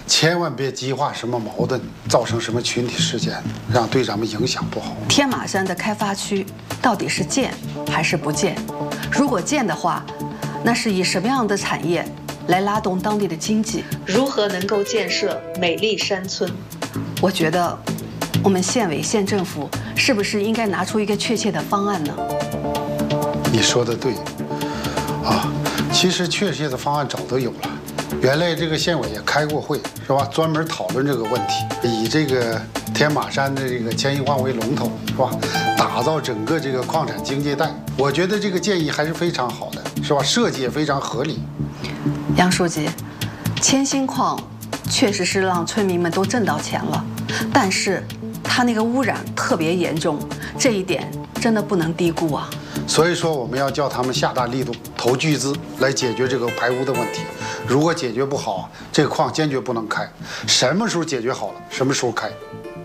千万别激化什么矛盾，造成什么群体事件，让对咱们影响不好。 天马山的开发区到底是建还是不建？如果建的话，那是以什么样的产业来拉动当地的经济？如何能够建设美丽山村？我觉得，我们县委县政府是不是应该拿出一个确切的方案呢？ 你说的对，啊，其实确切的方案早都有了。原来这个县委也开过会，是吧？专门讨论这个问题，以这个天马山的这个千亿矿为龙头，是吧？打造整个这个矿产经济带。我觉得这个建议还是非常好的，是吧？设计也非常合理。 杨书记，千兴矿确实是让村民们都挣到钱了，但是它那个污染特别严重，这一点真的不能低估啊。 所以说，我们要叫他们下大力度，投巨资来解决这个排污的问题。如果解决不好，这个矿坚决不能开。什么时候解决好了，什么时候开。